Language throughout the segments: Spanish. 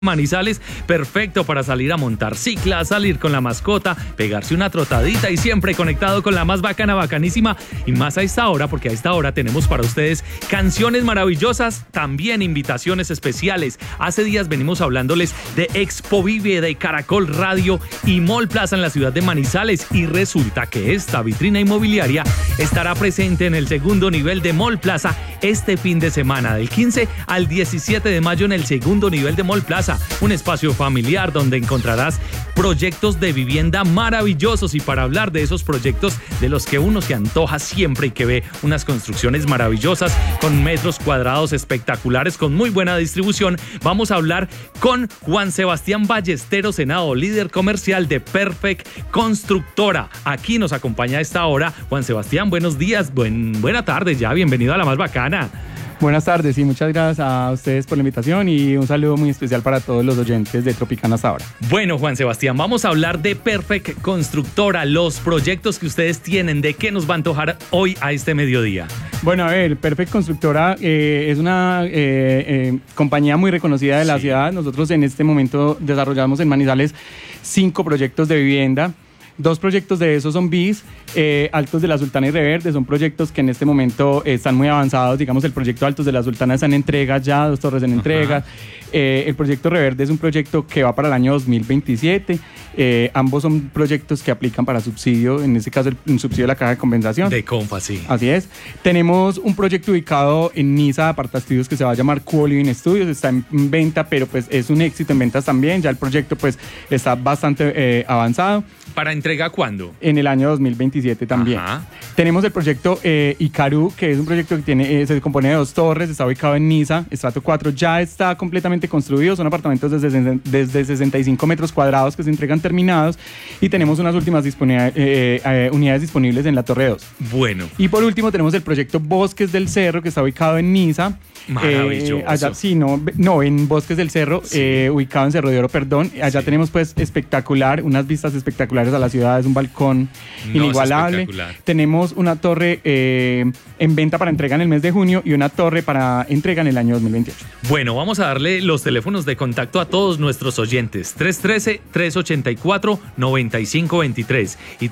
Manizales, perfecto para salir a montar cicla, salir con la mascota, pegarse una trotadita y siempre conectado con la más bacana, bacanísima y más a esta hora, porque a esta hora tenemos para ustedes canciones maravillosas, también invitaciones especiales. Hace días venimos hablándoles de Expo Vive, de Caracol Radio y Mall Plaza en la ciudad de Manizales y resulta que esta vitrina inmobiliaria estará presente en el segundo nivel de Mall Plaza este fin de semana, del 15 al 17 de mayo en el segundo nivel de Mall Plaza. Un espacio familiar donde encontrarás proyectos de vivienda maravillosos y para hablar de esos proyectos de los que uno se antoja siempre y que ve unas construcciones maravillosas con metros cuadrados espectaculares, con muy buena distribución, vamos a hablar con Juan Sebastián Ballesteros Henao, líder comercial de Perfect Constructora. Aquí nos acompaña a esta hora. Juan Sebastián, buenos días, buena tarde ya, bienvenido a La Más Bacana. Buenas tardes y muchas gracias a ustedes por la invitación y un saludo muy especial para todos los oyentes de Tropicana hasta ahora. Bueno, Juan Sebastián, vamos a hablar de Perfect Constructora, los proyectos que ustedes tienen, ¿de qué nos va a antojar hoy a este mediodía? Bueno, a ver, Perfect Constructora es una compañía muy reconocida de la ciudad. Nosotros en este momento desarrollamos en Manizales 5 proyectos de vivienda. 2 proyectos de esos son BIS, Altos de la Sultana y Reverde, son proyectos que en este momento están muy avanzados. Digamos, el proyecto Altos de la Sultana está en entrega ya, 2 torres en entrega. El proyecto Reverde es un proyecto que va para el año 2027. Ambos son proyectos que aplican para subsidio, en este caso el subsidio de la Caja de Compensación. De Compa, sí. Así es. Tenemos un proyecto ubicado en Niza, Apartaestudios, que se va a llamar Co-Living Studios. Está en venta, pero pues es un éxito en ventas también. Ya el proyecto pues está bastante avanzado. ¿Para entrega cuándo? En el año 2027 también. Tenemos el proyecto Icarú, que es un proyecto que se compone de 2 torres, está ubicado en Niza, estrato 4, ya está completamente construido, son apartamentos desde 65 metros cuadrados que se entregan terminados y tenemos unas últimas unidades disponibles en la Torre 2. Bueno. Y por último tenemos el proyecto Bosques del Cerro, que está ubicado en Niza. Maravilloso. Allá, sí, no, en Bosques del Cerro, sí. Ubicado en Cerro de Oro, perdón. Allá sí. Tenemos pues espectacular, unas vistas espectaculares a la ciudad, es un balcón inigualable. Tenemos una torre en venta para entrega en el mes de junio y una torre para entrega en el año 2028. Bueno, vamos a darle los teléfonos de contacto a todos nuestros oyentes. 313-384-9523 y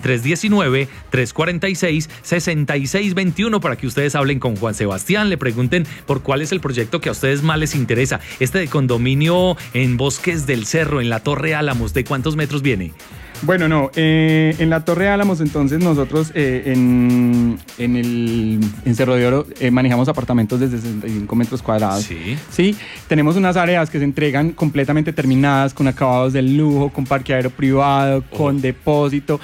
319-346-6621 para que ustedes hablen con Juan Sebastián, le pregunten por cuál es el proyecto que a ustedes más les interesa. Este de condominio en Bosques del Cerro, en la Torre Álamos, ¿de cuántos metros viene? Bueno, no, en la Torre Álamos entonces nosotros en Cerro de Oro manejamos apartamentos de 65 metros cuadrados. Sí. Sí, tenemos unas áreas que se entregan completamente terminadas, con acabados de lujo, con parqueadero privado, con depósito.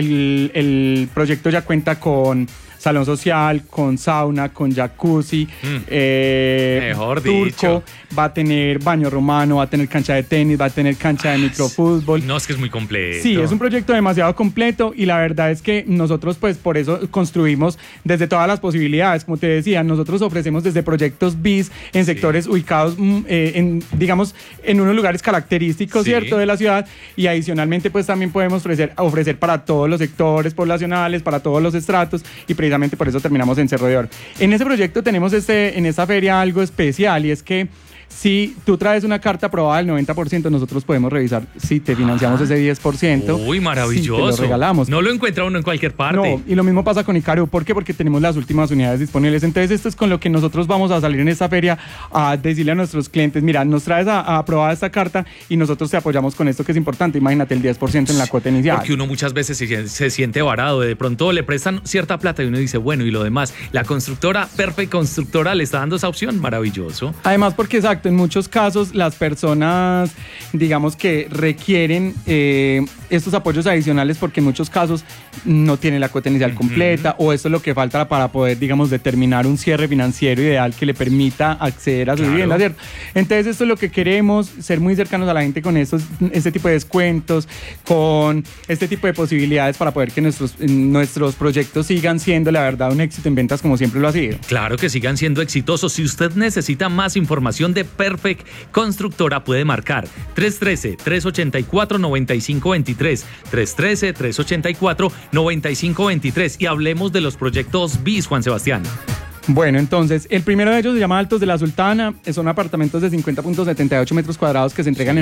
El proyecto ya cuenta con salón social, con sauna, con jacuzzi, mejor turco, dicho. Va a tener baño romano, va a tener cancha de tenis, va a tener cancha de microfútbol. No, es que es muy completo. Sí, es un proyecto demasiado completo y la verdad es que nosotros pues por eso construimos desde todas las posibilidades. Como te decía, nosotros ofrecemos desde proyectos BIS en sectores ubicados digamos, en unos lugares característicos, ¿cierto?, de la ciudad, y adicionalmente pues también podemos ofrecer para todos los sectores poblacionales, para todos los estratos, y precisamente por eso terminamos en Cerro de Oro. En ese proyecto tenemos en esta feria algo especial y es que si tú traes una carta aprobada del 90%, nosotros podemos revisar si te financiamos ese 10%. Uy, maravilloso. Si te lo regalamos. No lo encuentra uno en cualquier parte. No, y lo mismo pasa con Icaru. ¿Por qué? Porque tenemos las últimas unidades disponibles. Entonces, esto es con lo que nosotros vamos a salir en esta feria a decirle a nuestros clientes, mira, nos traes a aprobada esta carta y nosotros te apoyamos con esto que es importante. Imagínate el 10% en la cuota inicial. Porque uno muchas veces se siente varado. De pronto le prestan cierta plata y uno dice, bueno, y lo demás. La constructora, Perfect Constructora, le está dando esa opción. Maravilloso. Además, porque exacto, en muchos casos las personas, digamos que requieren estos apoyos adicionales porque en muchos casos no tienen la cuota inicial completa o esto es lo que falta para poder, digamos, determinar un cierre financiero ideal que le permita acceder a su vivienda, ¿cierto? Entonces esto es lo que queremos, ser muy cercanos a la gente con este tipo de descuentos, con este tipo de posibilidades para poder que nuestros proyectos sigan siendo, la verdad, un éxito en ventas como siempre lo ha sido. Claro que sigan siendo exitosos. Si usted necesita más información de Perfect Constructora, puede marcar 313-384-9523, 313-384-9523 y hablemos de los proyectos BIS, Juan Sebastián. Bueno, entonces, el primero de ellos se llama Altos de la Sultana, son apartamentos de 50.78 metros cuadrados que se entregan en